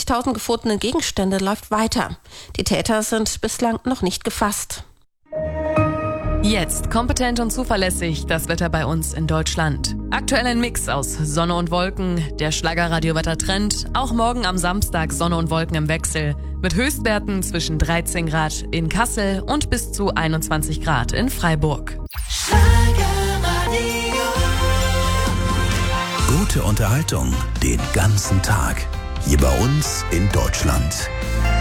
20.000 gefundenen Gegenstände läuft weiter. Die Täter sind bislang noch nicht gefasst. Jetzt kompetent und zuverlässig das Wetter bei uns in Deutschland. Aktuell ein Mix aus Sonne und Wolken, der Schlagerradio-Wettertrend. Auch morgen am Samstag Sonne und Wolken im Wechsel. Mit Höchstwerten zwischen 13 Grad in Kassel und bis zu 21 Grad in Freiburg. Gute Unterhaltung den ganzen Tag. Hier bei uns in Deutschland.